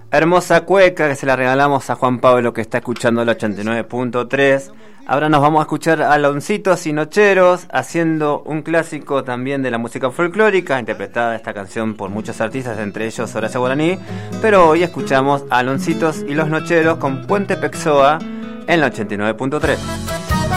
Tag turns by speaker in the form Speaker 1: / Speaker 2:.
Speaker 1: Hermosa cueca que se la regalamos a Juan Pablo, que está escuchando el 89.3. Ahora nos vamos a escuchar a Loncitos y Nocheros haciendo un clásico también de la música folclórica, interpretada esta canción por muchos artistas, entre ellos Horacio Guaraní. Pero hoy escuchamos a Loncitos y los Nocheros con Puente Pexoa en el 89.3.